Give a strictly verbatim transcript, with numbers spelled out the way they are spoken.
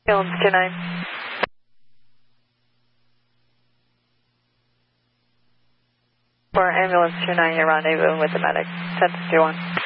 Ambulance two nine. For ambulance two nine, you're rendezvousing with the medic. ten fifty-one.